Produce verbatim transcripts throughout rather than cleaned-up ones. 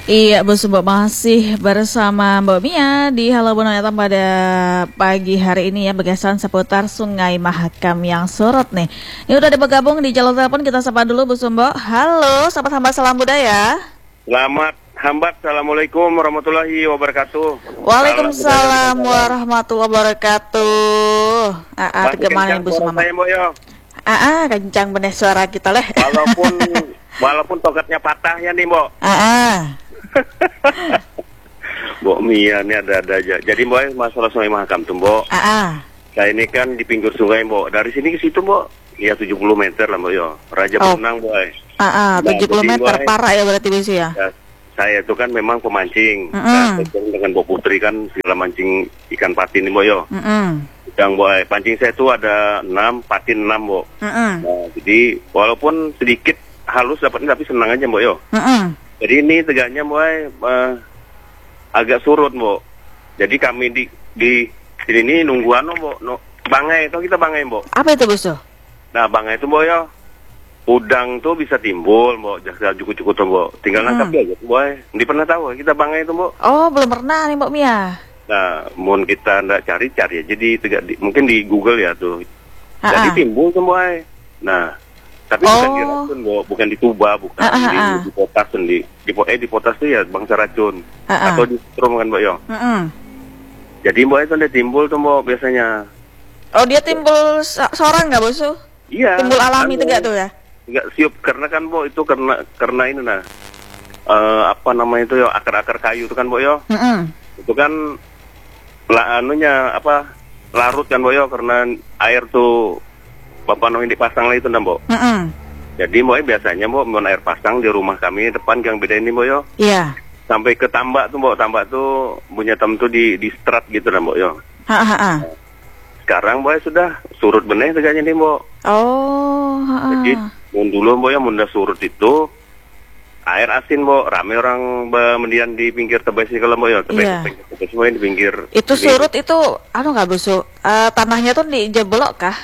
Iya, Bu Subo masih bersama Mbak Mia di Halo Bonayatan pada pagi hari ini ya, bagasan seputar Sungai Mahakam yang surut nih. Ini udah ada bergabung di jalur telepon, kita sapa dulu Bu Sumbo. Halo, sahabat hamba salam budaya. Selamat hambat, assalamualaikum warahmatullahi wabarakatuh. Waalaikumsalam warahmatullahi wabarakatuh. Ah, ah, gimana Bu Sumbo? Ah, ah, kencang bener suara kita leh. Walaupun walaupun tokatnya patah ya nih, Mbok. Ah, ah. Mbok Mia ini ada-ada aja. Jadi Mbok, masalah Sungai Mahakam tuh Mbok. Ah, ah. Saya ini kan di pinggir sungai Mbok. Dari sini ke situ Mbok, ya tujuh puluh meter lah Mbok yo. Raja Oh. Benang Mbok. Ah, ah, Nah, tujuh puluh jadi, meter Mbok, parah ya berarti Bu ya. ya, saya itu kan memang pemancing. Mm-mm. Nah, saya dengan Mbok Putri kan sila mancing ikan patin Mbok yo. Mm-mm. Yang Mbok, pancing saya itu ada enam, patin enam Mbok. Mm-mm. Nah, jadi walaupun sedikit halus dapatnya tapi senang aja Mbok yo. Mm-mm. Jadi ini tegaknya Mbok uh, agak surut Mbok. Jadi kami di di sini ini nunggu anu Mbok, no, bangai itu kita bangai Mbok. Apa itu Bu Su? Nah bangai itu Mbok yo, udang tuh bisa timbul Mbok, jasa cukup-cukup tuh Mbok. Tinggal Hmm. nangkap aja Mbok. Ndi pernah tahu kita bangai itu Mbok. Oh, belum pernah nih Mbak Mia. Nah, mohon kita ndak cari-cari aja di tegak di, mungkin di Google ya tuh. Ah, Jadi ah. timbul tuh Mbok. Nah, tapi Oh. bukan di racun Mbok, bukan di tuba, bukan Ah, ah, di, ah. di potas di di po- eh di potas tuh ya bangsa racun. Ah, ah. Atau di strom kan Mbok yo. Mm-mm. Jadi Mbok itu ada timbul tuh Mbok biasanya. Oh, dia timbul so- seorang nggak Bu Su? Iya. Timbul alami anu, tegak tuh ya? Enggak siup karena kan Mbok itu karena karena ini nah. eh, apa namanya itu ya akar-akar kayu itu kan Mbok yo. Mm-mm. Itu kan lah anunya apa larut kan Mbok yo karena air tuh Bapak Noin dipasang lah itu nah Mbok. Mm-mm. Jadi Mbok biasanya Mbok mau air pasang di rumah kami depan yang beda ini Mbok yo. Iya. Sampai ke tambak tuh Mbok, tambak tuh punya tem tuh di di strat gitu nah Mbok yo. Ha, ha, ha. Sekarang Mbok sudah surut benih tegaknya nih Mbok. Oh, ha, ha. Jadi mun dulu Mbok ya mun dah surut itu air asin Mbok, rame orang mendian di pinggir tebes sih kalau Mbok ya, tebes Iya. pinggir tebes semua di pinggir. Itu ini. surut itu, anu nggak Bu Su? Eh, tanahnya tuh dijeblok kah?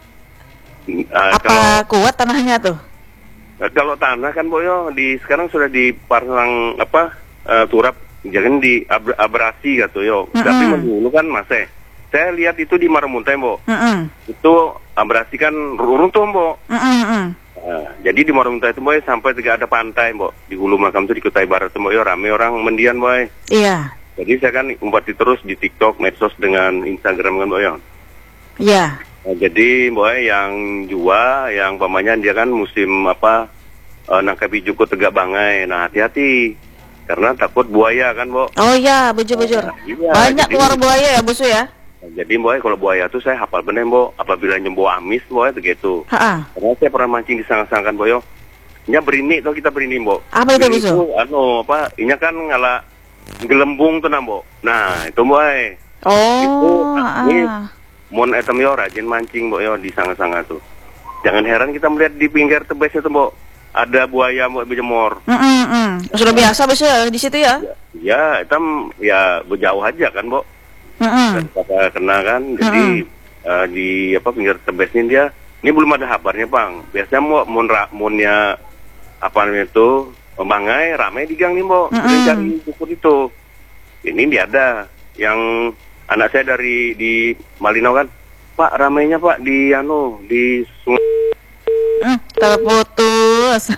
Ah, Apa kuat tanahnya tuh? kalau kalau tanah kan Mbok ya di sekarang sudah dipasang apa eh, turap jangan di ab- abrasi gitu yo. Mm-mm. Tapi mun dulu kan masih. Saya lihat itu di Maramuntai Mbok. Mm-mm. Itu abrasi kan runtuh Mbok. Mm-mm, mm-mm. Nah, jadi di Maramuntai itu Mbok sampai tidak ada pantai Mbok. Di Hulu Makam itu di Kutai Barat itu Mbok ya rame orang mendian Mbok. Iya. Jadi saya kan umpati terus di TikTok, medsos dengan Instagram kan Mbok ya. Iya. Nah, jadi Mbok yang jua, yang pamannya dia kan musim apa uh, nangkap juku tegak bangai. Nah hati-hati karena takut buaya kan Mbok. Oh iya, bujur-bujur. Nah, iya, Banyak jadi- keluar buaya ya Bu Su ya? Nah, jadi Mbok kalau buaya tuh saya hafal bener Mbok. Apabila nyembo amis Mbok begitu. Ha, ha. Karena saya pernah mancing di sang-sang kan Mbok yo. Nya berini tuh kita berini Mbok. Apa itu, Berini Bu Su? tuh, anu apa? Inya kan ngala gelembung tuh nah Mbok. Nah itu Mbok. Itu, Oh, ini ah. Mon etem yo rajin mancing Mbok yo di sanga-sanga tuh. Jangan heran kita melihat di pinggir tebes itu Mbok. Ada buaya Mbok berjemur. Mm-mm, mm. Sudah biasa Bu Su ya di situ ya? Ya, etam ya berjauh aja kan Mbok. Mm-mm. Dan pada kena kan. Jadi eh, di apa pinggir tebesnya dia ini belum ada kabarnya Bang. Biasanya Mbok mon ra- monnya apa namanya itu bangai ramai di gang nih Mbok. Mm-mm. Sering cari cukur itu. Ini dia ada yang anak saya dari di Malino kan. Pak ramainya Pak di anu di sungai. Hmm, terputus.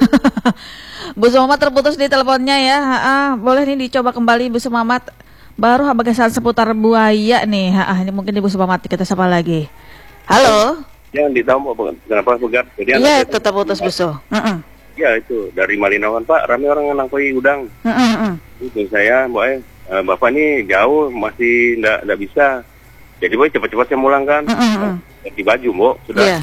Bu Sumamat terputus di teleponnya ya. Ha, ha. Boleh nih dicoba kembali Bu Sumamat. Baru bagasan seputar buaya nih. Ha, ha. Ini mungkin di Bu Sumamat kita sapa lagi. Halo. Yang ditahu Mbok kenapa pegat. Jadi anak Iya, saya- itu terputus Bu Su. Mm-mm. Ya itu dari Malino kan Pak ramai orang yang nangkoi udang. Mm-mm, mm. Itu saya Mbok eh, eh, Bapak nih jauh masih ndak ndak bisa. Jadi Mbok cepat-cepat saya mulang kan. Mm-mm, mm. Ganti baju Mbok sudah. Iya.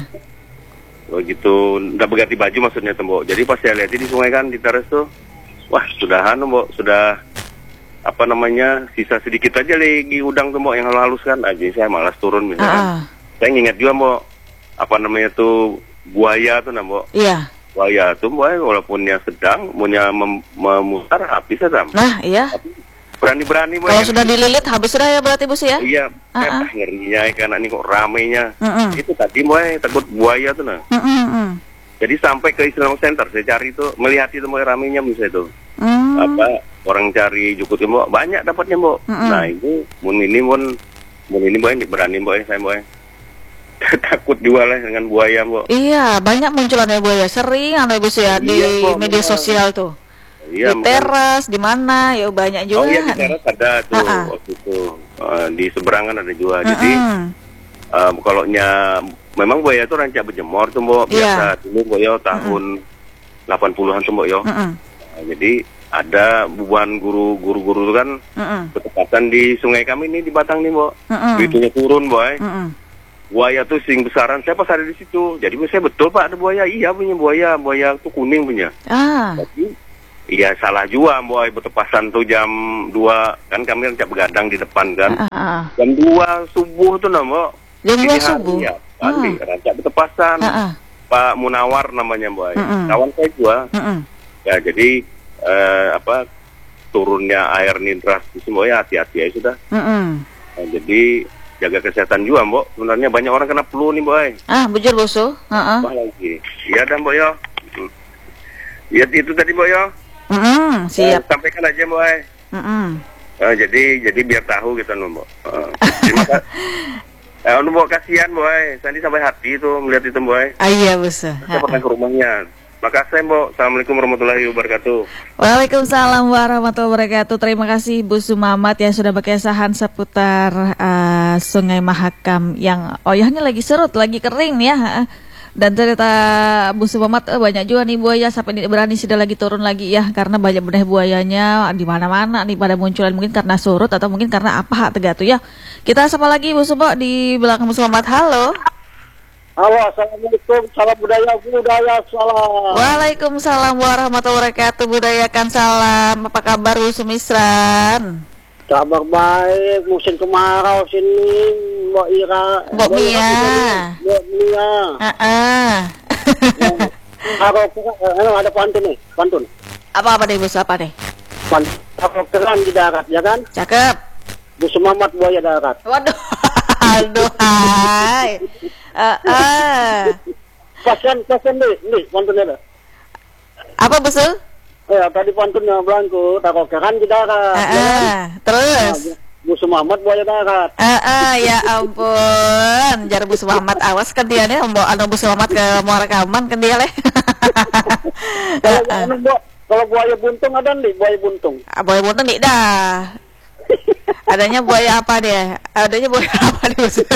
Begitu ndak berganti baju maksudnya tuh Mbok. Jadi pas saya lihat di sungai kan di teras tuh, wah sudahan Mbok, sudah apa namanya sisa sedikit aja lagi udang tuh Mbok yang halus kan. Aja saya malas turun misalkan. Ah, ah. Saya nginget juga Mbok apa namanya tuh buaya tuh nah Mbok. Iya. Buaya tuh Mbok walaupun dia sedang punya mem- memutar habis aja. Nah, iya. Berani-berani Mbok. Kalau ya. sudah dililit habis sudah ya berarti Bu Su ya? Iya, Ah, eh, ah. ah, ngerinya karena ini kok ramenya. Mm-mm. Itu tadi Mbok takut buaya tuh nah. Mm-mm, mm. Jadi sampai ke Islamic Center saya cari itu melihat itu Mbok ramenya misalnya itu. Hmm. apa orang cari jukut mbok banyak dapatnya mbok. Mm-mm. Nah itu mun ini mun mun ini boy berani boy saya boy. Takut jual lah dengan buaya mbok. Iya, banyak munculannya buaya. Sering anu Ibu ya di Iya, Mbok, media benar. sosial tuh. Iya, Di bukan- teras, di mana? Ya banyak juga. Oh iya di teras ada tuh Ah, ah. waktu itu. Eh, di seberangan ada juga. Jadi Mm-mm. eh, kalau nya memang buaya itu rancak berjemur tuh mbok. Iya. Biasa dulu mbok yo tahun delapan puluhan tuh mbok yo. Mm-mm. Nah, jadi ada bubuhan guru-guru-guru kan Mm-mm. bertepatan di sungai kami ini di Batang nih mbok. Mm-mm. Begitu turun boy. Mm-mm. Buaya tuh sing besaran, saya pas ada di situ. Jadi saya betul pak ada buaya, iya punya buaya, buaya tuh kuning punya. Ah. Tapi iya salah juga boy, bertepasan tuh jam dua kan kami rencana begadang di depan kan. Ah, ah, ah. Jam dua subuh tuh nama. Jam dua Dini hari, subuh? Ya, kali rencana bertepasan. Ah, ah. Pak Munawar namanya boy, Mm-mm. kawan saya juga. Mm-mm. Ya jadi eh, apa turunnya air nih drastis boy, hati-hati ya sudah. Mm-mm. Nah, jadi jaga kesehatan juga, Mbok. Sebenarnya banyak orang kena flu nih, Boy. Ah, bujur boso. Heeh. Wah lagi. Iya dah, Mbok yo. Hmm. Iya itu tadi, Mbok yo. Mm-mm. Siap. Eh, sampaikan aja, Boy. Mm-mm. Eh, jadi jadi biar tahu kita gitu, Mbok. Eh, terima kasih. Eh, Mbok kasihan, Boy. Tadi sampai hati tuh melihat itu, Boy. Ah, iya boso. Saya pernah ke rumahnya. Makasih, Mbok. Assalamualaikum warahmatullahi wabarakatuh. Waalaikumsalam warahmatullahi wabarakatuh. Terima kasih Bu Sumamat yang sudah berkesahan seputar uh, Sungai Mahakam yang oyahnya lagi surut, lagi kering ya. Dan ternyata Bu Sumamat eh, banyak juga nih buaya sampai ini berani sudah lagi turun lagi ya karena banyak benih buayanya di mana-mana nih pada munculan mungkin karena surut atau mungkin karena apa tegatuh ya. Kita sapa lagi Bu Sumamat di belakang Bu Sumamat. Halo. Halo, assalamualaikum, salam budaya, budaya, salam. Waalaikumsalam warahmatullahi wabarakatuh. Budayakan salam. Apa kabar Bu Sumisran? Kabar baik, musim kemarau sini, Mbak Ira. Mbak Mia. Mbak Mia. Ah, Kalau eh, ada pantun nih, pantun. apa apa deh bos apa deh? Pantun. Kalau keran di darat, ya kan? Cakep. Bu Sumamat buaya darat. Waduh, aduh, hai. Ah, ah. Pasan, pasan deh, nih pantunnya dah. Apa bos? Eh, tadi pantunnya belangku, taruh keran di darat. Ah, ya kan? ah. Terus. Nah, Bu Sumamat buaya darat. Ah, ah, ya ampun. Jar Bu Sumamat awas kan dia nih, membawa anu Bu Sumamat ke muara rekaman kan dia leh. Kalau anu, Mbak, kalau buaya buntung ada nih, buaya buntung. Ah, buaya buntung nih dah. Adanya buaya apa dia? Adanya buaya apa nih bos?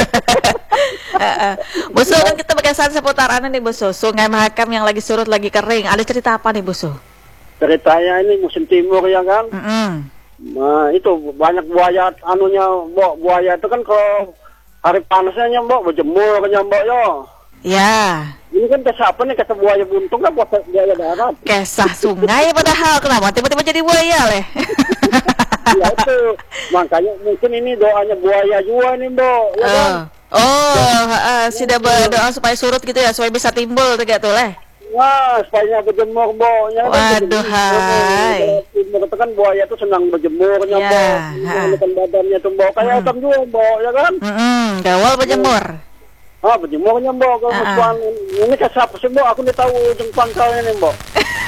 Boso kan kita berkesan seputar anu nih boso. Sungai Mahakam yang lagi surut lagi kering. Ada cerita apa nih boso? Ceritanya ini musim timur ya kan? Mm-mm. Nah itu banyak buaya anunya, Mbok. Buaya itu kan kalau hari panasnya Mbok berjemur kan Mbok yo. Ya. Ini kan kesah apa nih, kata buaya buntung kan buat buaya darat. Kesah sungai padahal kenapa tiba-tiba jadi buaya leh? Ya itu makanya mungkin ini doanya buaya juga nih Mbok. Ya kan? Oh, oh uh, sudah berdoa supaya surut gitu ya, supaya bisa timbul gitu leh. Wah, supaya berjemur Mbok. Ya, kan? Waduh, hai. Timur itu kan buaya itu senang berjemur kan Ya, Mbok. ha. Mengeluarkan badannya tuh Mbok. Kayak Hmm. otam juga Mbok, ya kan? Mm-mm, gawal berjemur. Ah, berjemurnya Mbok. Kalau Ah, ah. musuhan ini kesah apa sih Mbok? Aku nih tahu ujung pangkalnya nih Mbok.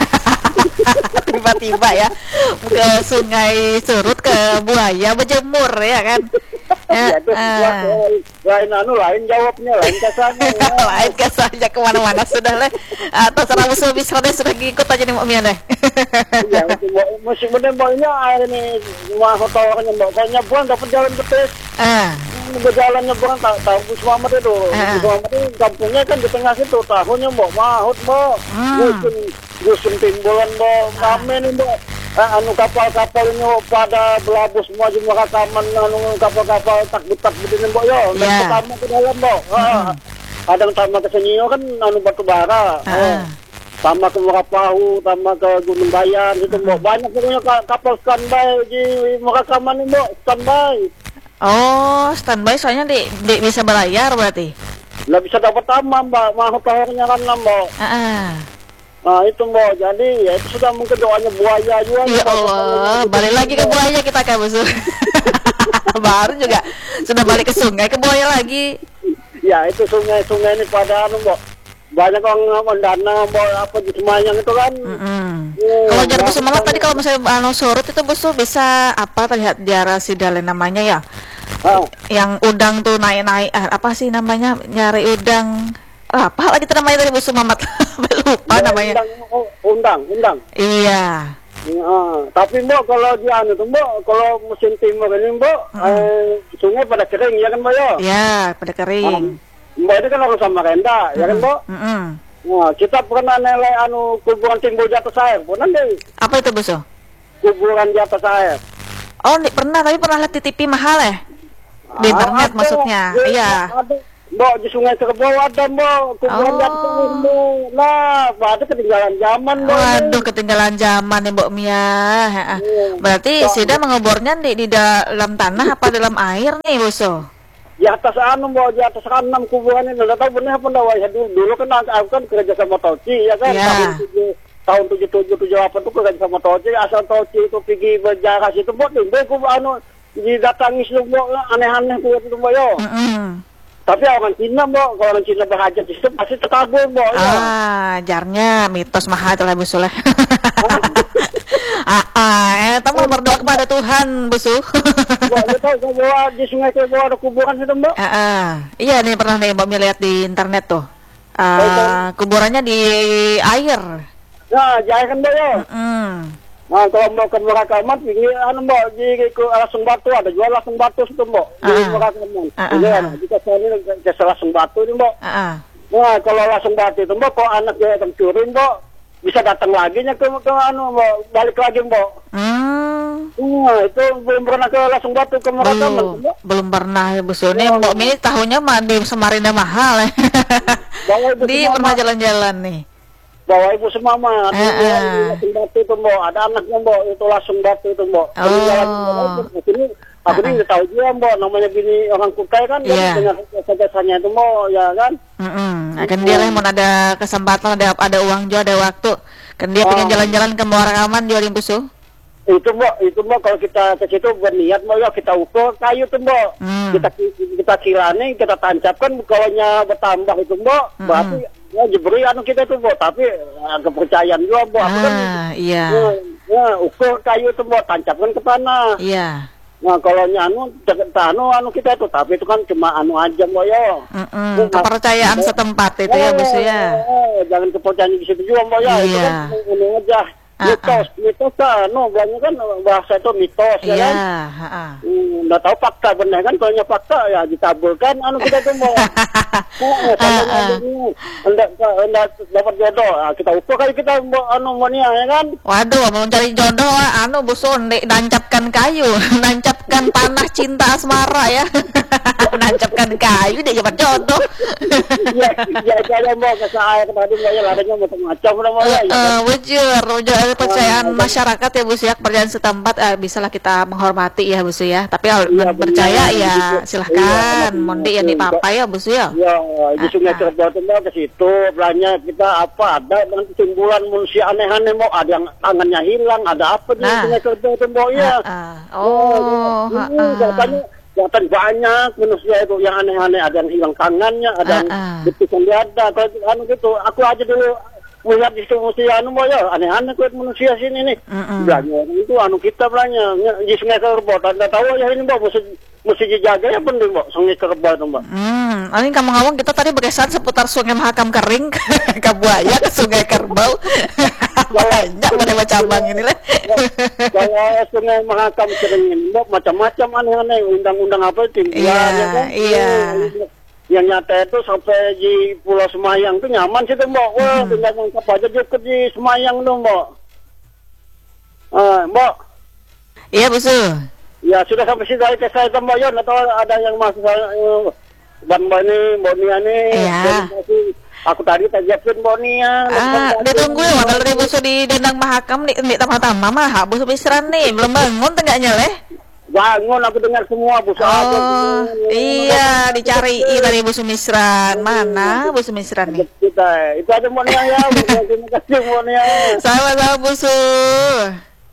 Tiba-tiba ya ke sungai surut ke buaya berjemur ya kan. Ya, itu Ah. lain, lain anu lain jawabnya, lain kasarnya. Ya. Lain ke saja kemana-mana sudah leh. Atau serang musuh bisa deh sudah ngikut aja nih Mbak Mia deh. Ya, itu Mbok. Masih bener Mbok ini air ini cuma hotelnya Mbok. Kayaknya buang dapat jalan betis. Ah, Berjalan nyebrang tak tahu Bu Sumamat itu. Ah. Bu Sumamat itu kampungnya kan di tengah situ. Tahunnya Mbok mahut Mbok. Hmm. Dusun dusun timbulan Mbok. Rame nih Mbok. Eh, anu kapal-kapal ini pada belabus semua jumlah rekaman anu kapal-kapal takbut-takbut ini Mbok yo. Dan Ya. pertama ke dalam Mbok. Ah. Ada yang sama ke Senio kan anu batu bara. Ah. Oh. Sama ke Merapahu, sama ke Gunung Bayan gitu Mbok. Banyak pokoknya ka- kapal standby di Merakaman ini Mbok, standby. oh standby soalnya di, di bisa berlayar berarti. Nggak bisa dapat tamam Mbak, mahut lahirnya kan Mbok. Ah, ah. Nah itu Mbok, jadi ya itu sudah mungkin doanya buaya juga. Ya Mbok. Allah, balik lagi ke buaya kita kan musuh. Baru juga sudah balik ke sungai ke buaya lagi. Ya itu sungai-sungai ini pada anu Mbok. banyak orang mendana mau apa di Semayang itu kan. Mm-mm. Hmm, Kalau jar ya, busu mamat tadi kalau misalnya anu surut itu busu bisa apa terlihat jara si dalen namanya ya? ah, Yang udang tuh naik-naik ah, apa sih namanya? Nyari udang. Ah, apa lagi tuh namanya tadi busu mamat? Lupa ya, namanya. undang, oh, undang, undang. Iya. Ya, tapi mbok kalau di anu tuh mbok, kalau musim timur ini mbok, eh, sungai pada kering ya kan mbok ya. Ya, pada kering. Mbok itu kan harus sama renda, ya kan mbok. Mm-mm. Nah, kita pernah nilai anu kuburan timbul di atas air, pernah deh Apa itu busu? kuburan di atas air. Oh, di- pernah tapi pernah lihat di T V mahal ya? Di internet ada, maksudnya. ya, Iya. Ada. Mbok di sungai Kerbau ada mbok kuburan di atas Oh. air mbok. Nah, ada ketinggalan zaman mbok. Waduh, ketinggalan zaman ya Mbok Mia. Ha-ha. Berarti So- Sida menguburnya di di dalam tanah apa dalam air nih, Buso? Di atas anu mbok, di atas kan enam kuburan ini. Nggak tahu benar apa enggak ya dulu, dulu kan aku kan kerja sama Toci ya kan. Iya. Tahun tujuh tahun tujuh tujuh tujuh delapan tuh kerja sama Toci, asal Toci itu pergi berjarak situ mbok tuh mbok anu didatangi semua mbok aneh-aneh tuh itu mbok yo. Mm-mm. Tapi orang Cina mbok, kalau orang Cina berhajat di situ pasti terkabul mbok. Ya. Ah, jarnya mitos mahal itu lah Busu lah. ah, ah, eh, tamu berdoa kepada Tuhan, Busu. Mbok lu tahu bahwa di sungai Kerbau ada kuburan situ mbok. Ah, ah. Iya nih pernah nih Mbak Mia lihat di internet tuh. Ah, kuburannya di air. Nah, jangan kan mbok ya. Mm. Nah, kalau mau ke Murakaman, pergi anu mbok di ke Lasung Batu, ada jual Lasung Batu situ mbok di Ah. Murakaman. Ah, Iya, ah, nah, kita sini ke Lasung Batu ini mbok. Ah, ah. Nah, kalau Lasung Batu itu mbok, kalau anak dia mencuri mbok, bisa datang lagi nya ke, ke anu mbok, balik lagi mbok. Hmm. Nah, itu belum pernah ke Lasung Batu ke Murakaman Belum, mbok. belum pernah ya Busu. Ini Mbak Mia tahunya mah di Samarinda mahal ya. Bawa ibu Di semama, pernah jalan-jalan nih. bawa ibu semama, di Ah, ah. Lasung Batu itu mbok, ada anaknya mbok, itu Lasung Batu itu mbok. Oh. Ini aku ini nggak tahu juga mbok, namanya bini orang Kutai kan, Iya. dengan jasa-jasanya itu mbok, ya kan. Mm-mm. Akan dia lah mau ada kesempatan, ada ada uang juga, ada waktu. Kan dia pengen Oh. jalan-jalan ke Muarakaman juga di Busu. Itu mbok, itu mbok kalau kita ke situ berniat mbok ya kita ukur kayu tuh mbok. Hmm. Kita kita kirani, kita tancapkan kalau nya bertambah itu mbok, Mm-mm. berarti ya jebri anu kita tuh mbok, tapi uh, kepercayaan juga mbok. Aku kan Ah, iya. ya, ya, ukur kayu tuh mbok, tancapkan ke tanah. Iya. Nah kalau nya anu deket anu anu kita tuh, tapi itu kan cuma anu aja mbok ya. Mm-mm. Kepercayaan setempat itu ya Busu ya. Eh, jangan kepercayaan di situ juga mbok ya. Itu Iya. kan ini aja. Ah, Mitos, mitos kan, no, banyak kan bahasa itu mitos ya Iya, kan. ha-ha. Hmm, nggak tahu fakta benar kan, kalau nya fakta ya ditabulkan anu kita tuh mau oh, Ah, ah. hendak hendak dapat jodoh ah, kita ukur kali kita mau anu mau nia ya kan. Waduh, mau cari jodoh, ah, anu Busu, ndek nancapkan kayu, nancapkan panah cinta asmara ya. Nancapkan kayu dia dapat jodoh. Ya ya saya mau ke saya tadi mau ya ladanya macam-macam lah mau ya. Ya, Eh, kan? Bujur, bujur ada kepercayaan Oh, masyarakat ya Busu ya, kepercayaan setempat eh, bisalah kita menghormati ya Busu ya. Tapi kalau Iya, percaya benar. ya Iya, silahkan, benar. mondi ya nih papa ya Busu ya. Ya, di Sungai Ah, ah. Kerbau itu mau ke situ, belanja kita apa ada dengan timbulan manusia aneh-aneh mau ada yang tangannya hilang, ada apa di Nah. Sungai Kerbau itu mau ya. Ah, ah. Oh, ya, ah, ini ah. katanya kelihatan banyak manusia itu yang aneh-aneh, ada yang hilang tangannya, ada yang Ah, ah. betusan dada, kalau anu gitu. Aku aja dulu melihat di situ manusia anu mau ya, aneh-aneh kuat manusia sini nih. Mm-mm. Belanja itu anu kita belanja di Sungai Kerbau. Anda tahu ya ini mbak mesti mesti dijaga ya penting mbak Sungai Kerbau itu mbak. Hmm, ini kamu ngomong kita tadi berkesan seputar Sungai Mahakam Kering, ke Buaya, ke Sungai Kerbau. Banyak pada cabang ini lah. Kalau Sungai Mahakam Kering ini mbak macam-macam aneh-aneh, undang-undang apa itu Iya, ya kan? iya. Yang nyata itu sampai di Pulau Semayang tuh nyaman sih tuh mbak. Wah, tinggal ngangkap aja deket di Semayang tuh mbak. Ah, mbak, Iya Busu. ya sudah sampai sini dari saya tuh mbak Yon, atau ada yang masuk uh, Ban Mbak ini, Mbak Nia nih. Iya. Terima kasih. Aku tadi tajakin Mbak Nia. Ah, ditunggu ya kalau dari Busu di Dendang Mahakam di di tama-tama mah Busu Pisran nih belum bangun tenggaknya leh. Bangun aku dengar semua Bu. Oh, iya dicari tadi Busu Misran. Mana Busu Misran nih? Kita itu aja Mbak Nia ya. Terima kasih Mbak Nia. Sama-sama Busu. Assalamualaikum.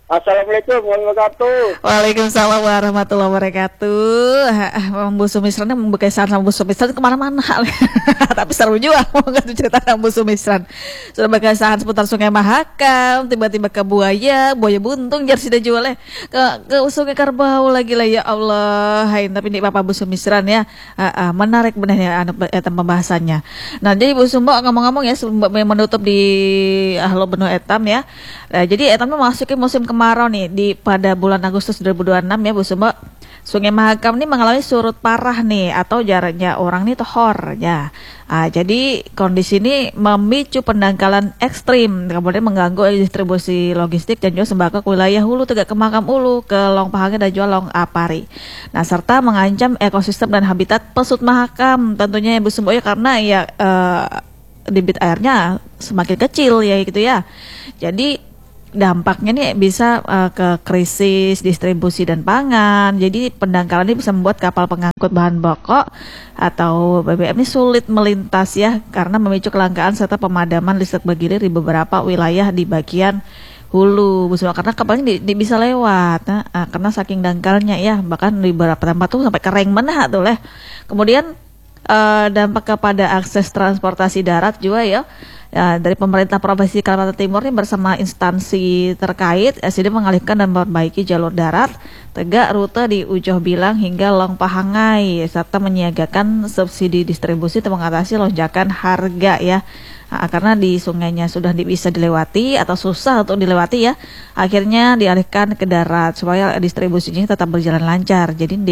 Assalamualaikum warahmatullahi wabarakatuh. Waalaikumsalam warahmatullahi wabarakatuh. Memang Bu Sumisran membekesan sama Bu Sumisran kemana-mana. Tapi seru juga mau ngasih cerita tentang Bu Sumisran. Sudah bekesan seputar Sungai Mahakam, tiba-tiba ke buaya, buaya buntung jar sudah jual eh ke ke Sungai Karbau lagi lah ya Allah. Hai, tapi ini Bapak Bu Sumisran ya. Uh, uh, menarik benar ya anu etam pembahasannya. Nah, jadi Bu Sumbo ngomong-ngomong ya sebelum menutup di Halo Benua Etam ya. Nah, jadi etamnya memasuki musim kemarau nih di pada bulan Agustus dua ribu dua puluh enam ya Bu Sumbo. Sungai Mahakam ini mengalami surut parah nih atau jaraknya orang nih tohor ya. Ah, jadi kondisi ini memicu pendangkalan ekstrim, kemudian mengganggu distribusi logistik dan juga sembako ke wilayah hulu tegak ke Mahakam Ulu, ke Long Pahange dan juga Long Apari. Nah, serta mengancam ekosistem dan habitat pesut Mahakam tentunya ya Bu Sumbo ya, karena ya eh, debit airnya semakin kecil ya gitu ya. Jadi dampaknya nih bisa uh, ke krisis distribusi dan pangan. Jadi pendangkalan ini bisa membuat kapal pengangkut bahan pokok atau B B M ini sulit melintas ya, karena memicu kelangkaan serta pemadaman listrik bergilir di beberapa wilayah di bagian hulu, karena kapalnya di, di bisa lewat, nah, uh, karena saking dangkalnya ya, bahkan di beberapa tempat tuh sampai kering menah tuh leh. Kemudian uh, dampak kepada akses transportasi darat juga ya. Ya, dari pemerintah Provinsi Kalimantan Timur ini bersama instansi terkait S D mengalihkan dan memperbaiki jalur darat tegak rute di Ujoh Bilang hingga Long Pahangai serta menyiagakan subsidi distribusi untuk mengatasi lonjakan harga ya. Nah, karena di sungainya sudah bisa dilewati atau susah untuk dilewati ya, akhirnya dialihkan ke darat supaya distribusinya tetap berjalan lancar. Jadi di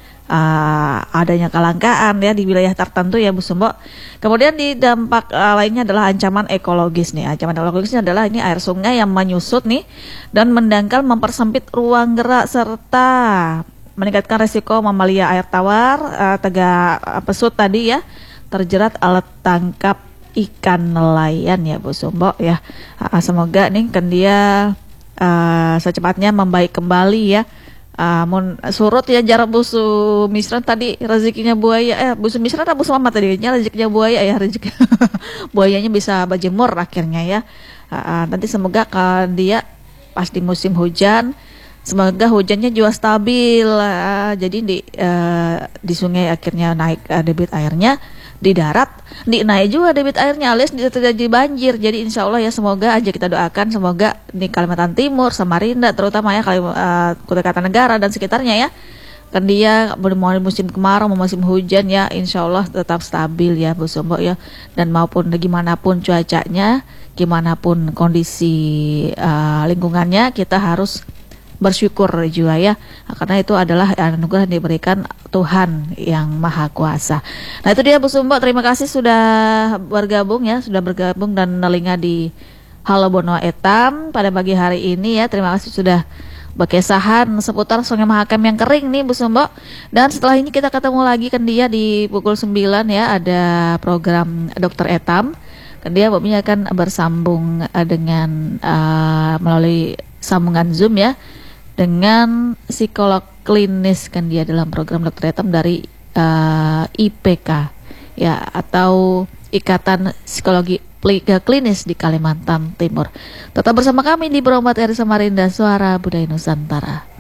Uh, adanya kelangkaan ya di wilayah tertentu ya Bu Sumbo. Kemudian di dampak uh, lainnya adalah ancaman ekologis nih. Ancaman ekologisnya adalah ini air sungai yang menyusut nih dan mendangkal mempersempit ruang gerak serta meningkatkan resiko mamalia air tawar, uh, tegak uh, pesut tadi ya, terjerat alat tangkap ikan nelayan ya Bu Sumbo ya. Uh, semoga nih kan dia uh, secepatnya membaik kembali ya. Uh, mun surut ya jarak Bu Sumisran tadi rezekinya buaya eh Bu Sumisran atau Bu Selamat tadi rezekinya buaya ya, rezeki buayanya bisa berjemur akhirnya ya. Uh, uh, nanti semoga uh, dia pas di musim hujan semoga hujannya juga stabil, uh, jadi di uh, di sungai akhirnya naik uh, debit airnya, di darat di naik juga debit airnya alias tidak terjadi banjir. Jadi insya Allah ya semoga aja kita doakan semoga di Kalimantan Timur, Samarinda terutama ya Kalimantan uh, Kutai Kartanegara dan sekitarnya ya kan dia mau musim kemarau mau musim hujan ya insya Allah tetap stabil ya Bu Sumbo ya, dan maupun gimana pun cuacanya gimana pun kondisi uh, lingkungannya kita harus bersyukur juga ya, karena itu adalah anugerah yang diberikan Tuhan yang Maha Kuasa. Nah itu dia Bu Sumbo, terima kasih sudah bergabung ya, sudah bergabung dan telinga di Halo Benua Etam pada pagi hari ini ya. Terima kasih sudah berkesahan seputar Sungai Mahakam yang kering nih Bu Sumbo. Dan setelah ini kita ketemu lagi kan dia di pukul sembilan ya, ada program Dokter Etam. Kan dia Bobinya akan bersambung uh, dengan uh, melalui sambungan Zoom ya dengan psikolog klinis kan dia dalam program Dokter Etam dari uh, I P K ya, atau Ikatan Psikologi Klinis di Kalimantan Timur. Tetap bersama kami di Berombat R Samarinda, Suara Budaya Nusantara.